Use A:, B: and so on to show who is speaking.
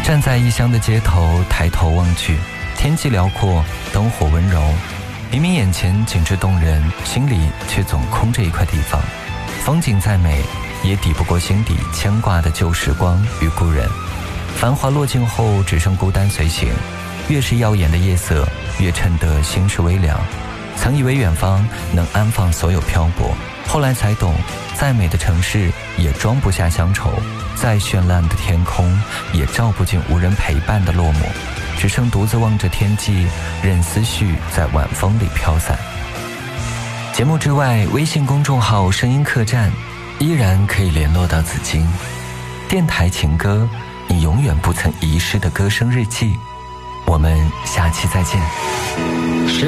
A: 站在异乡的街头，抬头望去，天际辽阔，灯火温柔，明明眼前景致动人，心里却总空着一块地方。风景再美，也抵不过心底牵挂的旧时光与故人。繁华落尽后，只剩孤单随行。越是耀眼的夜色，越衬得心事微凉。曾以为远方能安放所有漂泊，后来才懂，再美的城市也装不下乡愁，再绚烂的天空也照不进无人陪伴的落寞。只剩独自望着天际，任思绪在晚风里飘散。节目之外，微信公众号声音客栈依然可以联络到紫金。电台情歌，你永远不曾遗失的歌声日记。我们下期再见。